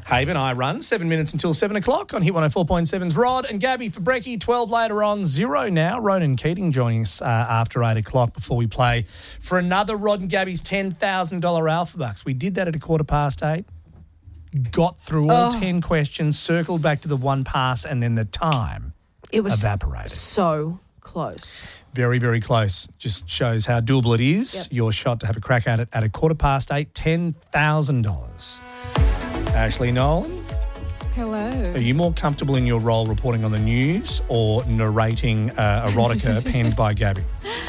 Haven, I run 7 minutes until 7 o'clock on Hit 104.7's Rod and Gabby for brekkie. 12 later on, 0 now. Ronan Keating joining us after 8 o'clock before we play for another Rod and Gabby's $10,000 Alpha Bucks. We did that at 8:15. Got through all 10 questions, circled back to the one pass, and then the time evaporated. So close. Very, very close. Just shows how doable it is. Yep. Your shot to have a crack at it at 8:15, $10,000. Ashley Nolan, Hello. are you more comfortable in your role reporting on the news or narrating erotica penned by Gabby?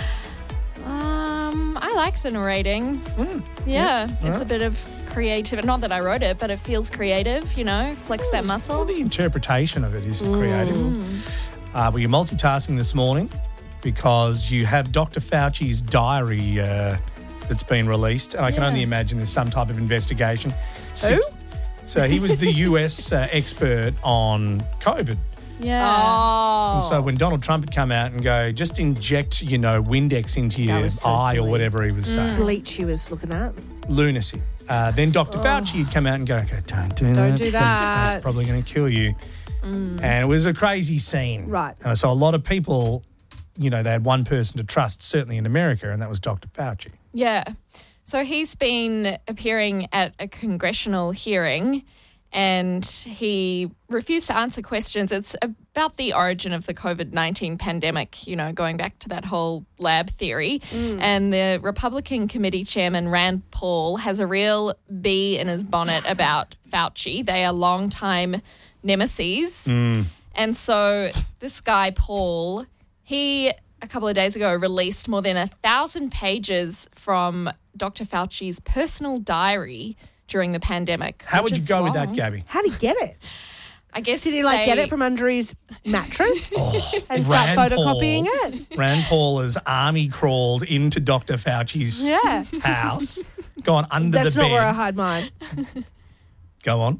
I like the narrating. It's a bit of creative. Not that I wrote it, but it feels creative, flex that muscle. Well, the interpretation of it is creative. Well, you're multitasking this morning because you have Dr. Fauci's diary that's been released. And I can only imagine there's some type of investigation. So he was the US expert on COVID. Yeah. Oh. And so when Donald Trump had come out and go, just inject, Windex into your was so eye silly. or whatever he was saying. Bleach he was looking at. Lunacy. Then Dr. Fauci had come out and go, okay, don't do Don't that. do because that. That's probably going to kill you. And it was a crazy scene. Right. So a lot of people, they had one person to trust, certainly in America, and that was Dr. Fauci. Yeah. So he's been appearing at a congressional hearing and he refused to answer questions. It's about the origin of the COVID-19 pandemic, going back to that whole lab theory. And the Republican committee chairman, Rand Paul, has a real bee in his bonnet about Fauci. They are longtime nemesis. And so this guy, Paul, he, a couple of days ago, released more than 1,000 pages from Dr. Fauci's personal diary during the pandemic. How which would you is go with long. that, Gabby? How'd he get it? I guess Did he get it from under his mattress and start Rand photocopying Paul. it? Rand Paul has army crawled into Dr. Fauci's Yeah. house, gone under That's the not bed. where I hide mine. Go on.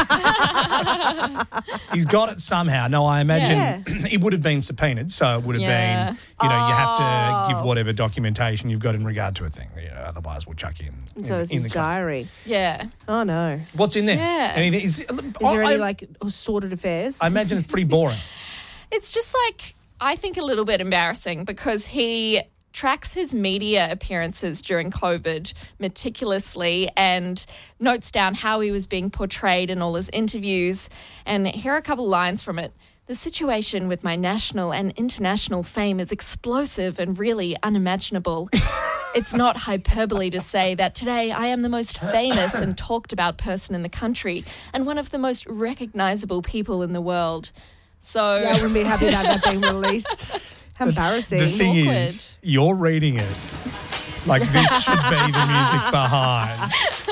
He's got it somehow. No, I imagine it would have been subpoenaed, so it would have been, you have to give whatever documentation you've got in regard to a thing. Otherwise we'll chuck you in. So it's in his the country. diary. Yeah. Oh, no. What's in there? Yeah. Anything? Is there any, sordid affairs? I imagine it's pretty boring. It's just I think a little bit embarrassing because he tracks his media appearances during COVID meticulously and notes down how he was being portrayed in all his interviews. And here are a couple lines from it. The situation with my national and international fame is explosive and really unimaginable. It's not hyperbole to say that today I am the most famous and talked about person in the country and one of the most recognizable people in the world. So Yeah, I wouldn't be happy to have that being released. How embarrassing. The thing Awkward. is, you're reading it like this should be the music behind.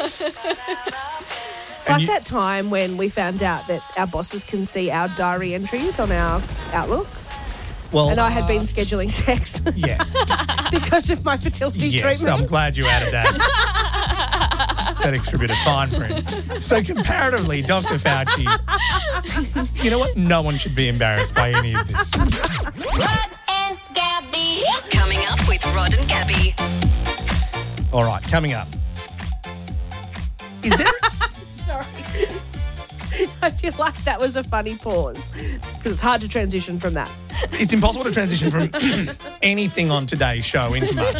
It's like that time when we found out that our bosses can see our diary entries on our Outlook. Well, And I had been scheduling sex yeah. because of my fertility Yes, treatment. I'm glad you added that extra bit of fine print. So comparatively, Dr. Fauci, you know what? No one should be embarrassed by any of this. Rod and Gabby. Coming up with Rod and Gabby. All right, coming up. Is there... Sorry. I feel like that was a funny pause because it's hard to transition from that. It's impossible to transition from anything on today's show into much.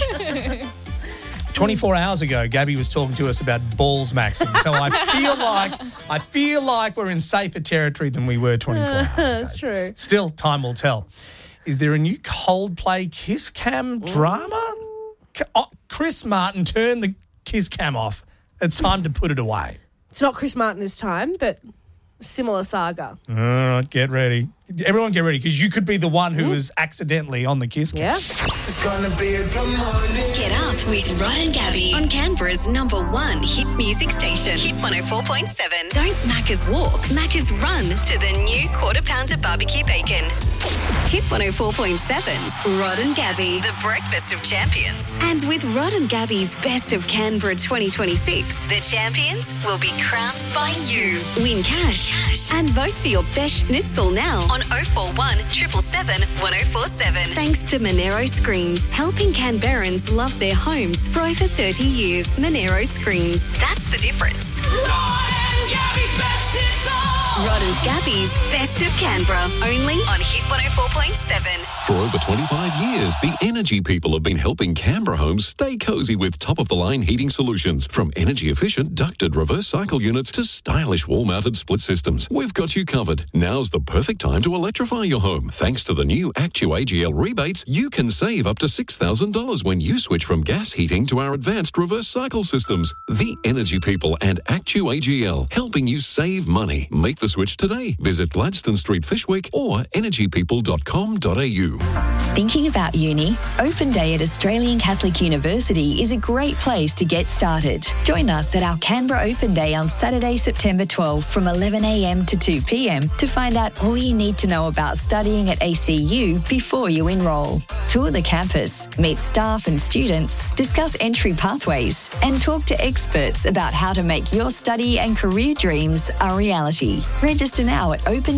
24 hours ago, Gabby was talking to us about balls maxing. So I feel like we're in safer territory than we were 24 hours ago. That's true. Still, time will tell. Is there a new Coldplay kiss cam drama? Chris Martin, turn the kiss cam off. It's time to put it away. It's not Chris Martin this time, but similar saga. All right, get ready. Everyone get ready because you could be the one who was accidentally on the kiss cam. Yeah? It's gonna be a good morning. Get up with Rod and Gabby on Canberra's one hit music station, Hit 104.7. Don't Macca's walk, Macca's run to the new Quarter Pounder barbecue bacon. Hit 104.7's Rod and Gabby, the breakfast of champions. And with Rod and Gabby's Best of Canberra 2026, the champions will be crowned by you. Win cash and vote for your best schnitzel now on 041 777 1047. Thanks to Monero Screens, helping Canberrans love their homes for over 30 years. Monero Screens, that's the difference. Rod Gabby's best hits on. Rod and Gabby's Best of Canberra, only on Hit 104.7. For over 25 years, the Energy People have been helping Canberra homes stay cozy with top-of-the-line heating solutions. From energy-efficient ducted reverse cycle units to stylish wall-mounted split systems, we've got you covered. Now's the perfect time to electrify your home. Thanks to the new ActuAGL rebates, you can save up to $6,000 when you switch from gas heating to our advanced reverse cycle systems. The Energy People and ActuAGL, helping you save money. Make the switch today. Visit Gladstone Street, Fishwick or energypeople.com.au. Thinking about uni? Open Day at Australian Catholic University is a great place to get started. Join us at our Canberra Open Day on Saturday, September 12 from 11 a.m. to 2 p.m. to find out all you need to know about studying at ACU before you enrol. Tour the campus, meet staff and students, discuss entry pathways, and talk to experts about how to make your study and career dreams a reality. Register now at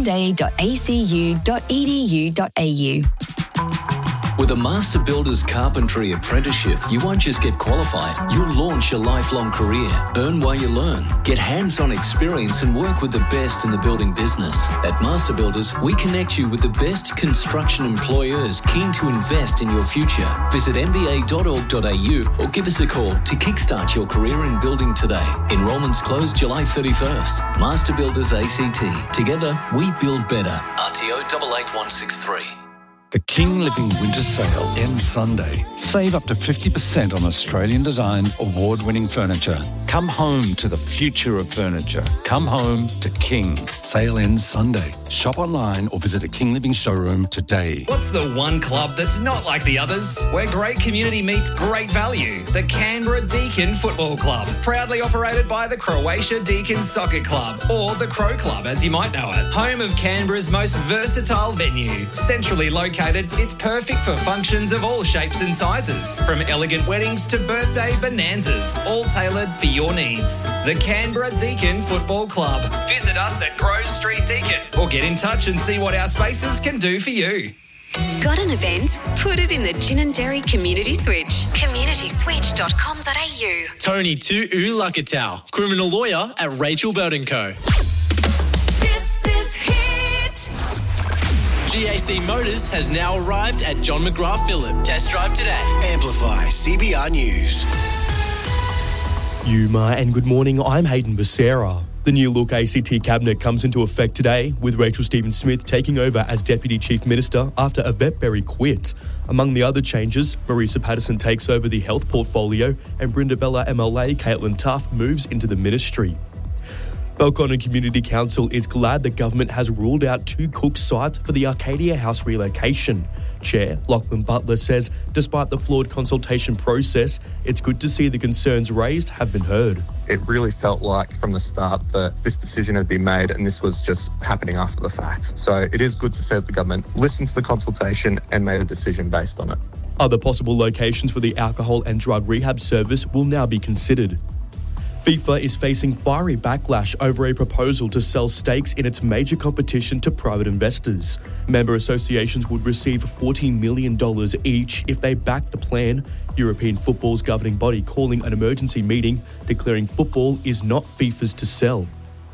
openday.acu.edu.au. With a Master Builders Carpentry Apprenticeship, you won't just get qualified, you'll launch a lifelong career. Earn while you learn. Get hands-on experience and work with the best in the building business. At Master Builders, we connect you with the best construction employers keen to invest in your future. Visit mba.org.au or give us a call to kickstart your career in building today. Enrolments close July 31st. Master Builders ACT. Together, we build better. RTO 88163. The King Living Winter Sale ends Sunday. Save up to 50% on Australian-designed, award-winning furniture. Come home to the future of furniture. Come home to King. Sale ends Sunday. Shop online or visit a King Living showroom today. What's the one club that's not like the others? Where great community meets great value. The Canberra Deakin Football Club. Proudly operated by the Croatia Deakin Soccer Club, or the Crow Club as you might know it. Home of Canberra's most versatile venue. Centrally located, it's perfect for functions of all shapes and sizes. From elegant weddings to birthday bonanzas, all tailored for your needs. The Canberra Deakin Football Club. Visit us at Grove Street Deakin or get in touch and see what our spaces can do for you. Got an event? Put it in the Gin and Dairy Community Switch. communityswitch.com.au. Tony Tu'u Lakatau, criminal lawyer at Rachel Bird & Co. This is Hit. GAC Motors has now arrived at John McGrath Phillip. Test drive today. Amplify CBR News. Yuma and good morning, I'm Hayden Becerra. The new look ACT Cabinet comes into effect today, with Rachel Stephen-Smith taking over as Deputy Chief Minister after Yvette Berry quit. Among the other changes, Marisa Patterson takes over the health portfolio and Brindabella MLA Caitlin Tuff moves into the ministry. Belconnen Community Council is glad the government has ruled out 2 Cook sites for the Arcadia House relocation. Chair Lachlan Butler says despite the flawed consultation process, it's good to see the concerns raised have been heard. It really felt like from the start that this decision had been made and this was just happening after the fact. So it is good to see that the government listened to the consultation and made a decision based on it. Other possible locations for the alcohol and drug rehab service will now be considered. FIFA is facing fiery backlash over a proposal to sell stakes in its major competition to private investors. Member associations would receive $14 million each if they backed the plan. European football's governing body calling an emergency meeting, declaring football is not FIFA's to sell.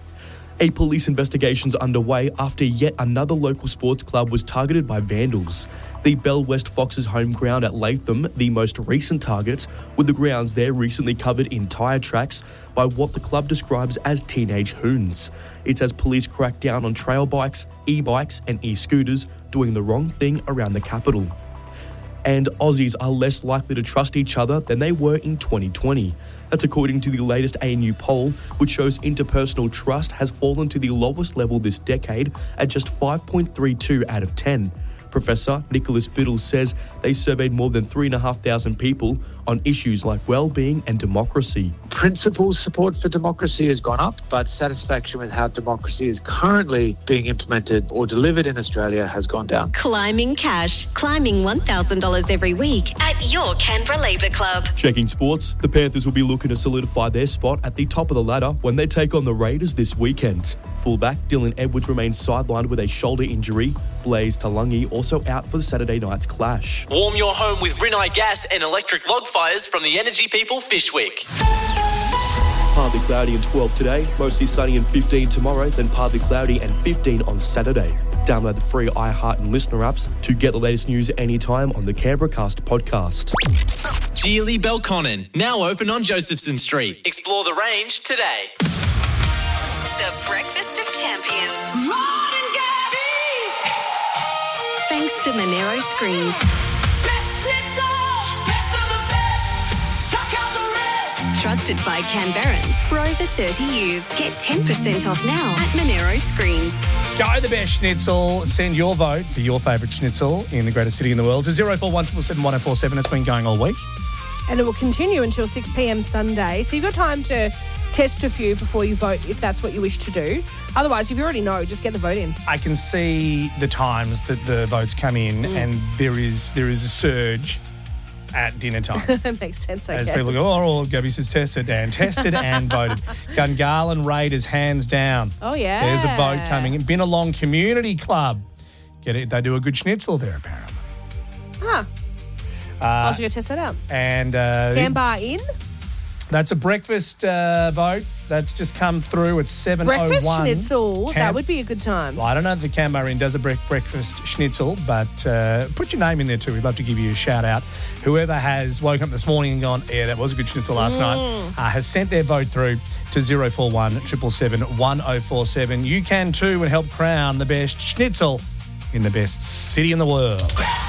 A police investigation's underway after yet another local sports club was targeted by vandals. The Bell West Foxes home ground at Latham, the most recent target, with the grounds there recently covered in tyre tracks by what the club describes as teenage hoons. It's as police crack down on trail bikes, e-bikes and e-scooters doing the wrong thing around the capital. And Aussies are less likely to trust each other than they were in 2020. That's according to the latest ANU poll, which shows interpersonal trust has fallen to the lowest level this decade at just 5.32 out of 10. Professor Nicholas Biddle says they surveyed more than 3,500 people on issues like well-being and democracy. Principal support for democracy has gone up, but satisfaction with how democracy is currently being implemented or delivered in Australia has gone down. Climbing cash. Climbing $1,000 every week at your Canberra Labour Club. Checking sports, the Panthers will be looking to solidify their spot at the top of the ladder when they take on the Raiders this weekend. Fullback Dylan Edwards remains sidelined with a shoulder injury. Blaze Talangi also out for the Saturday night's clash. Warm your home with Rinnai Gas and electric log fires from the Energy People Fishwick. partly cloudy and 12 today, mostly sunny and 15 tomorrow, then partly cloudy and 15 on Saturday. Download the free iHeart and Listener apps to get the latest news anytime on the Canberra Cast podcast. Geely Belconnen, now open on Josephson Street. Explore the range today. The Breakfast of Champions. Rod and Gabby's Thanks to Monero Screens. best schnitzel, best of the best. Chuck out the rest. Trusted by Canberrans for over 30 years. Get 10% off now at Monero Screens. Go the best schnitzel. Send your vote for your favourite schnitzel in the greatest city in the world to 0417 777 1047. It's been going all week. And it will continue until 6 p.m. Sunday. So you've got time to test a few before you vote if that's what you wish to do. Otherwise, if you already know, just get the vote in. I can see the times that the votes come in, and there is a surge at dinner time. That makes sense, I As guess. people go, oh, Gabby says tested and voted. Gungahlin Raiders, hands down. Oh, yeah. There's a vote coming in. Binalong Community Club. Get it? They do a good schnitzel there, apparently. Huh. I'll have to go test that out. And Canberra in? that's a breakfast vote. That's just come through at 7:01. Breakfast schnitzel. That would be a good time. Well, I don't know if the Canberra Inn does a breakfast schnitzel, but put your name in there too. We'd love to give you a shout out. Whoever has woken up this morning and gone, yeah, that was a good schnitzel last night, has sent their vote through to 041 777 1047. You can too and help crown the best schnitzel in the best city in the world.